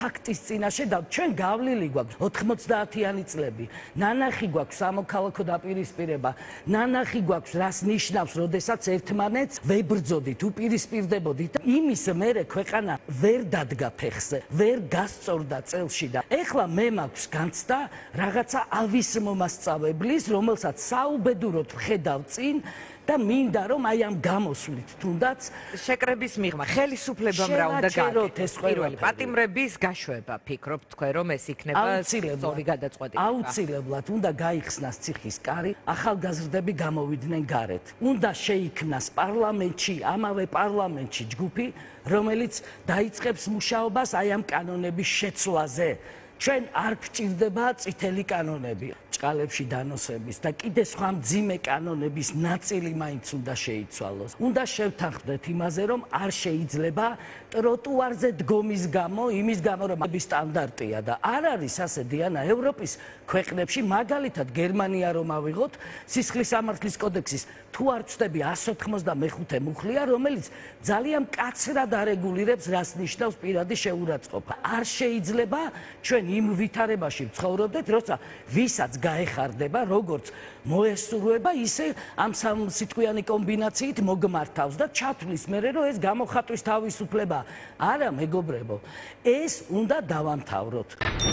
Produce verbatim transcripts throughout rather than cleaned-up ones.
ფაქტის წინაშე და ჩვენ გავლილი გვაქვს ოთხმოცდაათიანი წლები. ნანახი გვაქვს სამოქალაქო დაპირისპირება, ნანახი გვაქვს რას ნიშნავს, როდესაც ერთმანეთს ვებრძოდით, უპირისპირდებოდით. იმის მერე ქვეყანა ვერ დადგა ფეხზე, ვერ გასწორდა წელში და ეხლა მე მაქვს განცდა რაღაცა ავის მომასწავებლის, რომელსაც საუბედუროდ ვხედავ წინ და მინდა რომ აი ამ გამოსვლით თუნდაც შეკრების მიღმა ხელისუფლებამ რა უნდა გავაკეთოს პირველი პატიმრების გაშვება ფიქრობ თქვენ რომ ეს იქნება სწორი გადაწყვეტილება აუცილებლად უნდა გაიხსნას ციხის კარი ახალგაზრდები გამოვიდნენ გარეთ უნდა შეიქმნას პარლამენტში ამავე პარლამენტში ჯგუფი რომელიც დაიწყებს მუშაობას აი ამ კანონების შეცვლაზე ჩვენ არ გვჭირდება წითელი კანონები ჭყალებში დანოსების და კიდე სხვა მძიმე კანონების ნაწილი მაინც უნდა შეიცვალოს. უნდა შევთანხმდეთ იმაზე, რომ არ შეიძლება ტროტუარზე დგომის გამო, იმის გამო, რომ ეს სტანდარტია და არ არის ასე დიანა ევროპის ქვეყნებში, მაგალითად გერმანია რომ ავიღოთ, სისხლის სამართლის კოდექსის თუ არ ვწდები εκατს ოთხმოცდამეხუთე მუხლია, რომელიც ძალიან მკაცრად არეგულირებს, რას ნიშნავს პირადი შეურაცხყოფა. არ შეიძლება ჩვენ იმ ვითარებაში ვცხოვრობდეთ, როცა ვისაც გაეხარდება, როგორც მოესურვება, ისე ამ სამსიტყვიანი კომბინაციით მოგმართავს და ჩათვლის მერე, რომ ეს გამოხატვის თავისუფლება არა, მეგობრებო, ეს უნდა დავამთავროთ.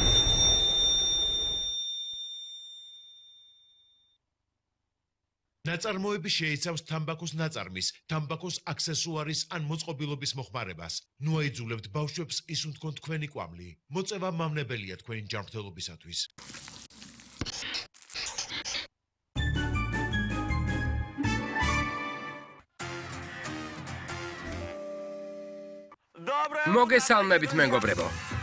ნაწარმოები შეიცავს თამბაქოს ნაწარმის, თამბაქოს აქსესუარის ან მოწყობილობის მოხმარებას. ნუ აიძულებთ ბავშვებს ისუნ თქვენ თქვენი კვამლი. მოწევა მავნებელია თქვენი ჯანმრთელობისათვის. მოგესალმებით, მეგობრებო.